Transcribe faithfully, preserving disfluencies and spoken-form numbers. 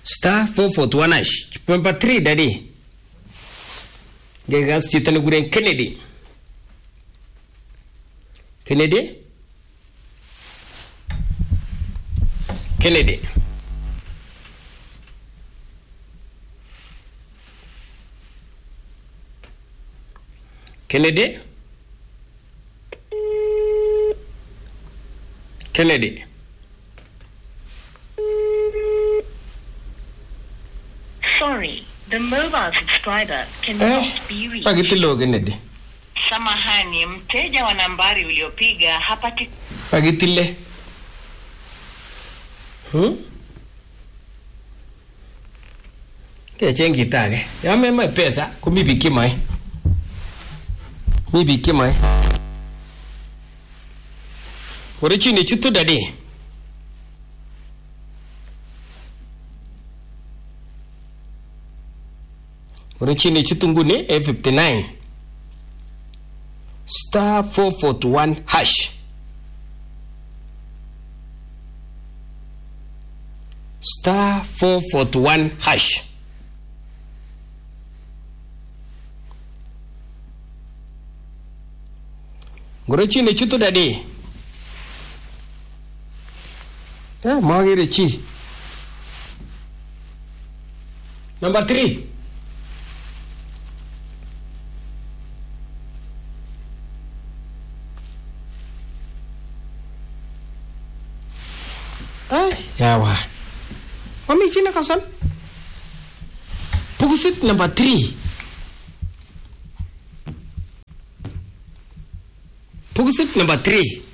star four forty-one hash. Number three daddy. Gegas chito ni guren Kennedy. Kennedy? Kennedy. Kennedy? Kennedy. Sorry, the mobile subscriber cannot eh, be reached. Pagitilo Kennedy. Samahani, mteja wa nambari uliopiga hapati. Pagitile. Hmm? Ke chengi tage. Ya mema pesa kumibiki mai. Mibiki mai. Warichi ni chitu dadi. Warichi ni chitu nguni A fifty-nine. Star four forty-one hash. Star four forty-one hash. Warichi ni chitu dadi. Ah, magire chi. Number three. Ah, yawa. Mami china kasan. Pugusit number three. Pugusit number three.